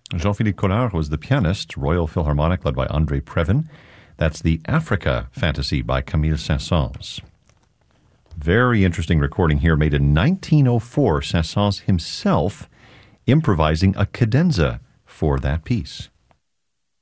Jean-Philippe Collard was the pianist, Royal Philharmonic led by André Previn. That's the Africa Fantasy by Camille Saint-Saëns. Very interesting recording here made in 1904, Saint-Saëns himself improvising a cadenza for that piece.